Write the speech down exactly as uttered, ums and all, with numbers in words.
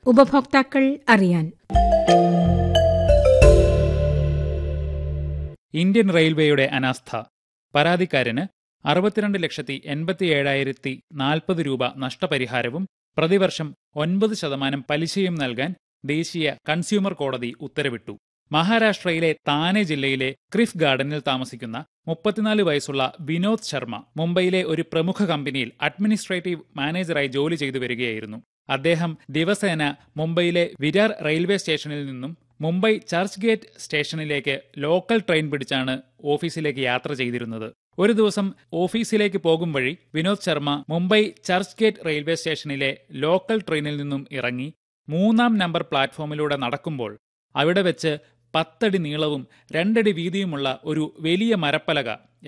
ഉപഭോക്താക്കൾ അറിയാൻ. ഇന്ത്യൻ റെയിൽവേയുടെ അനാസ്ഥ. പരാതിക്കാരന് അറുപത്തിരണ്ട് ലക്ഷത്തി എൺപത്തി ഏഴായിരത്തി നാൽപ്പത് രൂപ നഷ്ടപരിഹാരവും പ്രതിവർഷം ഒൻപത് ശതമാനം പലിശയും നൽകാൻ ദേശീയ കൺസ്യൂമർ കോടതി ഉത്തരവിട്ടു. മഹാരാഷ്ട്രയിലെ താനെ ജില്ലയിലെ ക്രിഫ് ഗാർഡനിൽ താമസിക്കുന്ന മുപ്പത്തിനാല് വയസ്സുള്ള വിനോദ് ശർമ്മ മുംബൈയിലെ ഒരു പ്രമുഖ കമ്പനിയിൽ അഡ്മിനിസ്ട്രേറ്റീവ് മാനേജറായി ജോലി ചെയ്തു വരികയായിരുന്നു. അദ്ദേഹം ദിവസേന മുംബൈയിലെ വിരാർ റെയിൽവേ സ്റ്റേഷനിൽ നിന്നും മുംബൈ ചർച്ച് ഗേറ്റ് സ്റ്റേഷനിലേക്ക് ലോക്കൽ ട്രെയിൻ പിടിച്ചാണ് ഓഫീസിലേക്ക് യാത്ര ചെയ്തിരുന്നത്. ഒരു ദിവസം ഓഫീസിലേക്ക് പോകും വഴി Vinod Sharma Mumbai church gate railway സ്റ്റേഷനിലെ ലോക്കൽ ട്രെയിനിൽ നിന്നും ഇറങ്ങി മൂന്നാം നമ്പർ പ്ലാറ്റ്ഫോമിലൂടെ നടക്കുമ്പോൾ അവിടെ വെച്ച് പത്തടി നീളവും രണ്ടടി വീതിയുമുള്ള ഒരു വലിയ മരപ്പലക